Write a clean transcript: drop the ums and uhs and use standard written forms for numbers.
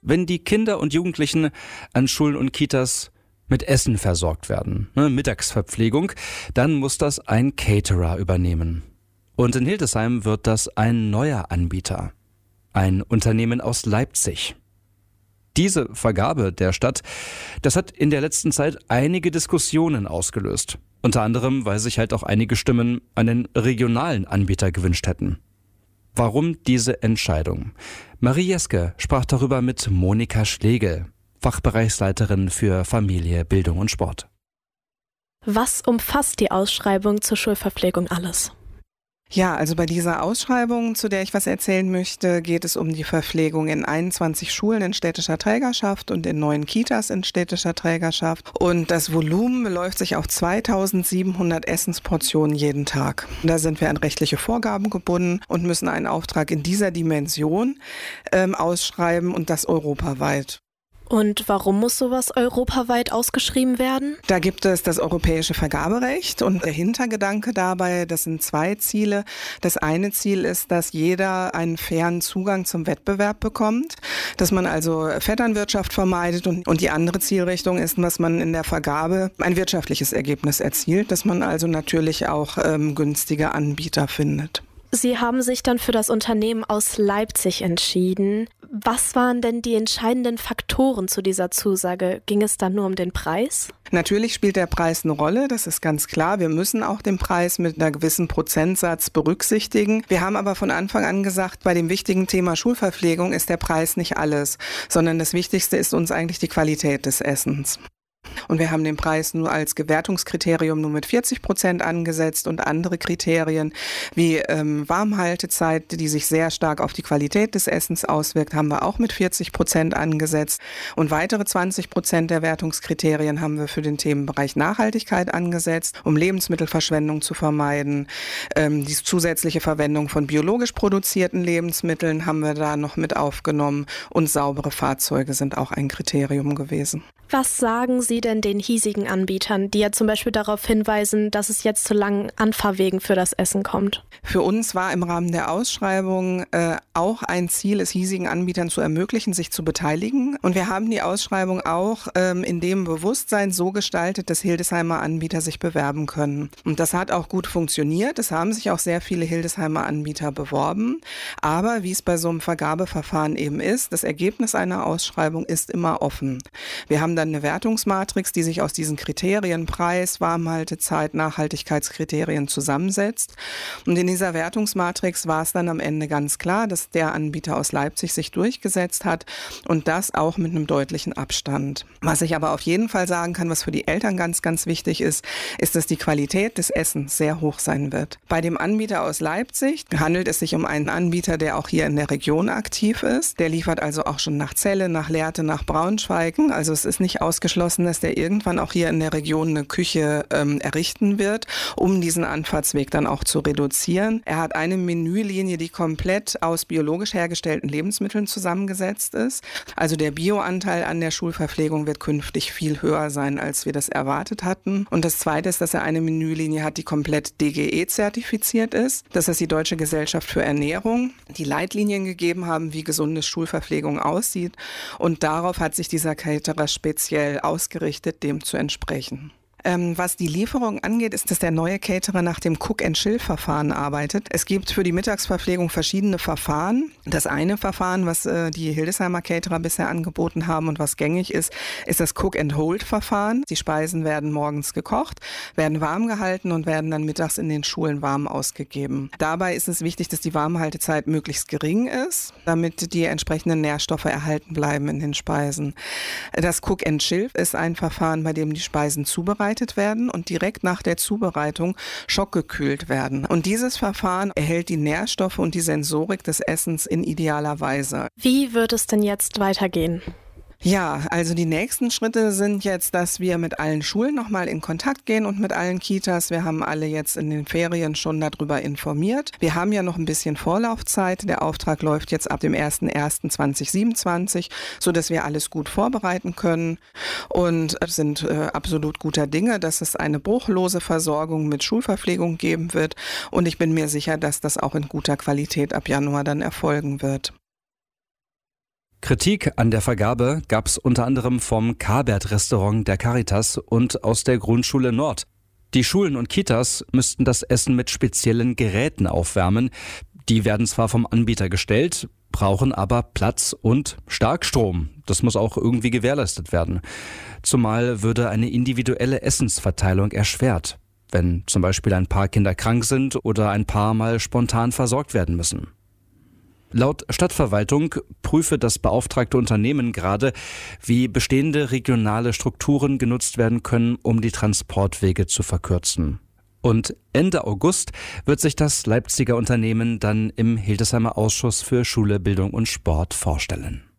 wenn die Kinder und Jugendlichen an Schulen und Kitas mit Essen versorgt werden, Mittagsverpflegung, dann muss das ein Caterer übernehmen. Und in Hildesheim wird das ein neuer Anbieter, ein Unternehmen aus Leipzig. Diese Vergabe der Stadt, das hat in der letzten Zeit einige Diskussionen ausgelöst. Unter anderem, weil sich halt auch einige Stimmen einen regionalen Anbieter gewünscht hätten. Warum diese Entscheidung? Marie Jeske sprach darüber mit Monika Schlegel, Fachbereichsleiterin für Familie, Bildung und Sport. Was umfasst die Ausschreibung zur Schulverpflegung alles? Ja, also bei dieser Ausschreibung, zu der ich was erzählen möchte, geht es um die Verpflegung in 21 Schulen in städtischer Trägerschaft und in 9 Kitas in städtischer Trägerschaft. Und das Volumen beläuft sich auf 2700 Essensportionen jeden Tag. Da sind wir an rechtliche Vorgaben gebunden und müssen einen Auftrag in dieser Dimension ausschreiben und das europaweit. Und warum muss sowas europaweit ausgeschrieben werden? Da gibt es das europäische Vergaberecht und der Hintergedanke dabei, das sind 2 Ziele. Das eine Ziel ist, dass jeder einen fairen Zugang zum Wettbewerb bekommt, dass man also Vetternwirtschaft vermeidet und die andere Zielrichtung ist, dass man in der Vergabe ein wirtschaftliches Ergebnis erzielt, dass man also natürlich auch günstige Anbieter findet. Sie haben sich dann für das Unternehmen aus Leipzig entschieden. Was waren denn die entscheidenden Faktoren zu dieser Zusage? Ging es dann nur um den Preis? Natürlich spielt der Preis eine Rolle, das ist ganz klar. Wir müssen auch den Preis mit einer gewissen Prozentsatz berücksichtigen. Wir haben aber von Anfang an gesagt, bei dem wichtigen Thema Schulverpflegung ist der Preis nicht alles, sondern das Wichtigste ist uns eigentlich die Qualität des Essens. Und wir haben den Preis nur als Gewertungskriterium nur mit 40% angesetzt und andere Kriterien wie Warmhaltezeit, die sich sehr stark auf die Qualität des Essens auswirkt, haben wir auch mit 40% angesetzt. Und weitere 20% der Wertungskriterien haben wir für den Themenbereich Nachhaltigkeit angesetzt, um Lebensmittelverschwendung zu vermeiden. Die zusätzliche Verwendung von biologisch produzierten Lebensmitteln haben wir da noch mit aufgenommen und saubere Fahrzeuge sind auch ein Kriterium gewesen. Was sagen Sie denn den hiesigen Anbietern, die ja zum Beispiel darauf hinweisen, dass es jetzt zu langen Anfahrwegen für das Essen kommt? Für uns war im Rahmen der Ausschreibung auch ein Ziel, es hiesigen Anbietern zu ermöglichen, sich zu beteiligen. Und wir haben die Ausschreibung auch in dem Bewusstsein so gestaltet, dass Hildesheimer Anbieter sich bewerben können. Und das hat auch gut funktioniert. Es haben sich auch sehr viele Hildesheimer Anbieter beworben. Aber wie es bei so einem Vergabeverfahren eben ist, das Ergebnis einer Ausschreibung ist immer offen. Wir haben dann eine Wertungsmatrix, die sich aus diesen Kriterien Preis, Warmhaltezeit, Nachhaltigkeitskriterien zusammensetzt. Und in dieser Wertungsmatrix war es dann am Ende ganz klar, dass der Anbieter aus Leipzig sich durchgesetzt hat und das auch mit einem deutlichen Abstand. Was ich aber auf jeden Fall sagen kann, was für die Eltern ganz, ganz wichtig ist, ist, dass die Qualität des Essens sehr hoch sein wird. Bei dem Anbieter aus Leipzig handelt es sich um einen Anbieter, der auch hier in der Region aktiv ist. Der liefert also auch schon nach Celle, nach Lehrte, nach Braunschweig. Also es ist nicht ausgeschlossen, dass der irgendwann auch hier in der Region eine Küche errichten wird, um diesen Anfahrtsweg dann auch zu reduzieren. Er hat eine Menülinie, die komplett aus biologisch hergestellten Lebensmitteln zusammengesetzt ist. Also der Bioanteil an der Schulverpflegung wird künftig viel höher sein, als wir das erwartet hatten. Und das Zweite ist, dass er eine Menülinie hat, die komplett DGE-zertifiziert ist. Das ist die Deutsche Gesellschaft für Ernährung, die Leitlinien gegeben haben, wie gesunde Schulverpflegung aussieht. Und darauf hat sich dieser Caterer speziell ausgerichtet, dem zu entsprechen. Was die Lieferung angeht, ist, dass der neue Caterer nach dem Cook-and-Chill-Verfahren arbeitet. Es gibt für die Mittagsverpflegung verschiedene Verfahren. Das eine Verfahren, was die Hildesheimer Caterer bisher angeboten haben und was gängig ist, ist das Cook-and-Hold-Verfahren. Die Speisen werden morgens gekocht, werden warm gehalten und werden dann mittags in den Schulen warm ausgegeben. Dabei ist es wichtig, dass die Warmhaltezeit möglichst gering ist, damit die entsprechenden Nährstoffe erhalten bleiben in den Speisen. Das Cook-and-Chill ist ein Verfahren, bei dem die Speisen zubereitet werden und direkt nach der Zubereitung schockgekühlt werden. Und dieses Verfahren erhält die Nährstoffe und die Sensorik des Essens in idealer Weise. Wie wird es denn jetzt weitergehen? Ja, also die nächsten Schritte sind jetzt, dass wir mit allen Schulen nochmal in Kontakt gehen und mit allen Kitas. Wir haben alle jetzt in den Ferien schon darüber informiert. Wir haben ja noch ein bisschen Vorlaufzeit. Der Auftrag läuft jetzt ab dem 01.01.2027, sodass wir alles gut vorbereiten können und sind absolut guter Dinge, dass es eine bruchlose Versorgung mit Schulverpflegung geben wird. Und ich bin mir sicher, dass das auch in guter Qualität ab Januar dann erfolgen wird. Kritik an der Vergabe gab es unter anderem vom Kabert-Restaurant der Caritas und aus der Grundschule Nord. Die Schulen und Kitas müssten das Essen mit speziellen Geräten aufwärmen. Die werden zwar vom Anbieter gestellt, brauchen aber Platz und Starkstrom. Das muss auch irgendwie gewährleistet werden. Zumal würde eine individuelle Essensverteilung erschwert, wenn zum Beispiel ein paar Kinder krank sind oder ein paar mal spontan versorgt werden müssen. Laut Stadtverwaltung prüfe das beauftragte Unternehmen gerade, wie bestehende regionale Strukturen genutzt werden können, um die Transportwege zu verkürzen. Und Ende August wird sich das Leipziger Unternehmen dann im Hildesheimer Ausschuss für Schule, Bildung und Sport vorstellen.